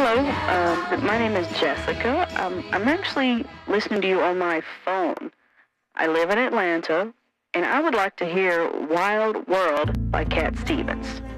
Hello, my name is Jessica. I'm actually listening to you on my phone. I live in Atlanta, and I would like to hear Wild World by Cat Stevens.